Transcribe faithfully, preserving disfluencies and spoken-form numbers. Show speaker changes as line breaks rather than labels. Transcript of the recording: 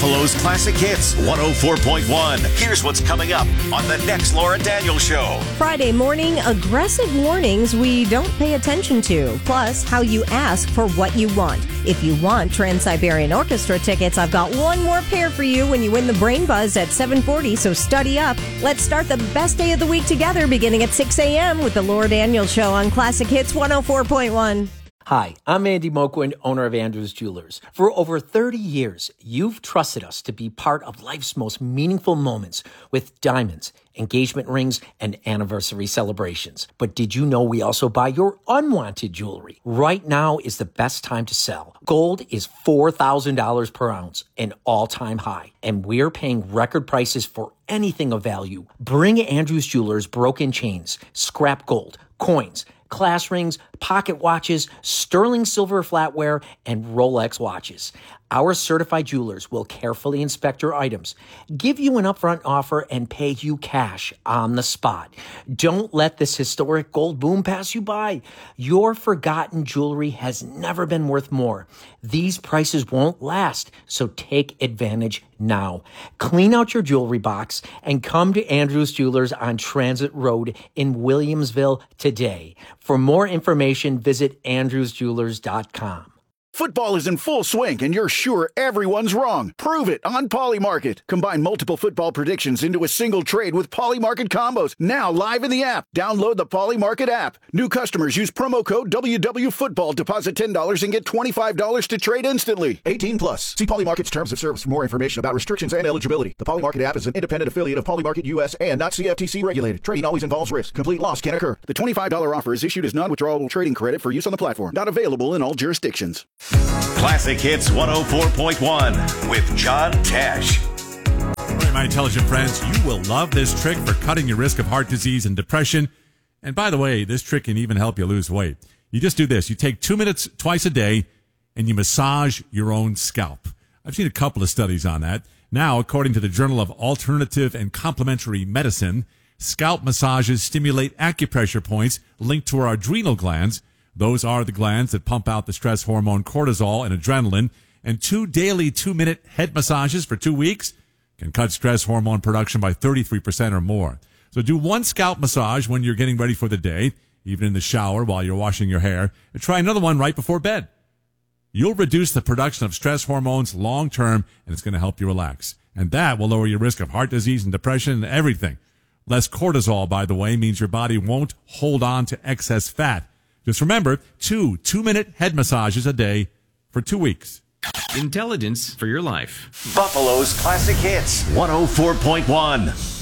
Buffalo's Classic Hits one oh four point one. Here's what's coming up on the next Laura Daniels Show.
Friday morning, aggressive warnings we don't pay attention to. Plus, how you ask for what you want. If you want Trans-Siberian Orchestra tickets, I've got one more pair for you when you win the Brain Buzz at seven forty, so study up. Let's start the best day of the week together beginning at six a.m. with the Laura Daniels Show on Classic Hits one oh four point one.
Hi, I'm Andy Moquin, owner of Andrews Jewelers. For over thirty years, you've trusted us to be part of life's most meaningful moments with diamonds, engagement rings, and anniversary celebrations. But did you know we also buy your unwanted jewelry? Right now is the best time to sell. Gold is four thousand dollars per ounce, an all-time high, and we're paying record prices for anything of value. Bring Andrews Jewelers broken chains, scrap gold, coins, class rings, pocket watches, sterling silver flatware, and Rolex watches. Our certified jewelers will carefully inspect your items, give you an upfront offer, and pay you cash on the spot. Don't let this historic gold boom pass you by. Your forgotten jewelry has never been worth more. These prices won't last, so take advantage now. Clean out your jewelry box and come to Andrews Jewelers on Transit Road in Williamsville today. For more information, visit andrews jewelers dot com.
Football is in full swing, and you're sure everyone's wrong. Prove it on Polymarket. Combine multiple football predictions into a single trade with Polymarket combos. Now live in the app. Download the Polymarket app. New customers use promo code W W Football. Deposit ten dollars and get twenty-five dollars to trade instantly. eighteen plus. See Polymarket's terms of service for more information about restrictions and eligibility. The Polymarket app is an independent affiliate of Polymarket U S and not C F T C regulated. Trading always involves risk. Complete loss can occur. The twenty-five dollars offer is issued as non-withdrawable trading credit for use on the platform. Not available in all jurisdictions.
Classic Hits one oh four point one with John Tesh.
All right, my intelligent friends, you will love this trick for cutting your risk of heart disease and depression. And by the way, this trick can even help you lose weight. You just do this. You take two minutes twice a day and you massage your own scalp. I've seen a couple of studies on that. Now, according to the Journal of Alternative and Complementary Medicine, scalp massages stimulate acupressure points linked to our adrenal glands. Those are the glands that pump out the stress hormone cortisol and adrenaline, and two daily two-minute head massages for two weeks can cut stress hormone production by thirty-three percent or more. So do one scalp massage when you're getting ready for the day, even in the shower while you're washing your hair, and try another one right before bed. You'll reduce the production of stress hormones long-term, and it's going to help you relax. And that will lower your risk of heart disease and depression and everything. Less cortisol, by the way, means your body won't hold on to excess fat. Just remember, two two-minute head massages a day for two weeks.
Intelligence for your life.
Buffalo's Classic Hits one oh four point one.